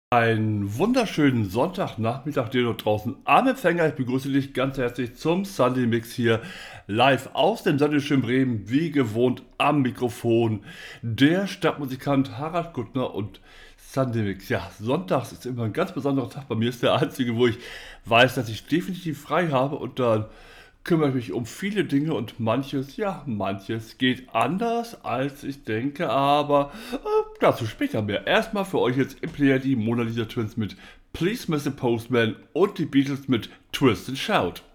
Einen wunderschönen Sonntagnachmittag dir dort draußen am Empfänger. Ich begrüße dich ganz herzlich zum Sunday Mix hier live aus dem Sonnenschönen Bremen, wie gewohnt am Mikrofon. Der Stadtmusikant Harald Kuttner und Sunday Mix. Ja, sonntags ist immer ein ganz besonderer Tag. Bei mir ist der einzige, wo ich weiß, dass ich definitiv frei habe und dann kümmere ich mich um viele Dinge und manches, ja, manches geht anders als ich denke, aber dazu später mehr. Erstmal für euch jetzt im Player die Mona Lisa Twins mit Please Mr. Postman und die Beatles mit Twist and Shout.